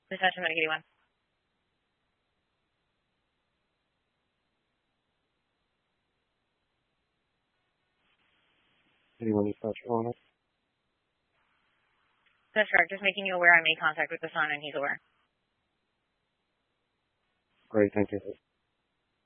Dispatch Medic 81. Dispatch on it. That's correct. Just making you aware I made contact with the son and he's aware. Great, thank you.